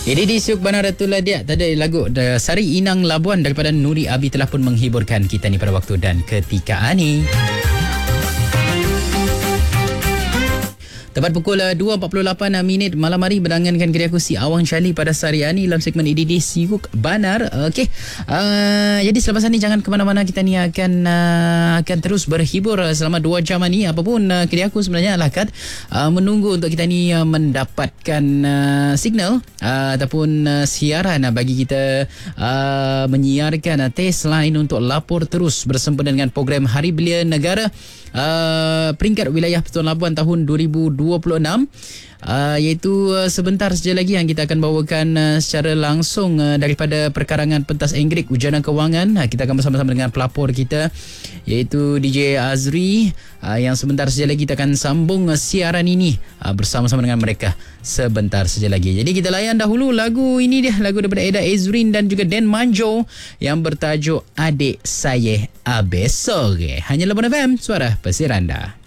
Ini di Siuk Bandar Datuk Ladiak. Tadi lagu Sari Inang Labuan daripada Nuri Abi telah pun menghiburkan kita ni pada waktu dan ketika ini. Tepat pukul 2.48 malam hari berdangankan kiri aku si Awang Syali pada hari ini dalam segmen IDD Siuk Banar. Okey. Jadi selepas ini jangan ke mana-mana, kita ni akan terus berhibur selama 2 jam ni. Apapun kiri aku sebenarnya Alakat menunggu untuk kita ni mendapatkan signal ataupun siaran bagi kita menyiarkan test line untuk lapor terus bersempena dengan program Hari Belia Negara peringkat wilayah Pertuan Labuan tahun 2026, iaitu sebentar saja lagi yang kita akan bawakan secara langsung daripada perkarangan pentas Anggerik Ujian Kewangan. Kita akan bersama-sama dengan pelapor kita iaitu DJ Azri, yang sebentar saja lagi kita akan sambung siaran ini bersama-sama dengan mereka sebentar saja lagi. Jadi kita layan dahulu lagu ini dia, lagu daripada Eda Ezrin dan juga Dan Manjo yang bertajuk Adik Saya Abesore. Hanya Labuan FM, suara Pesir Anda.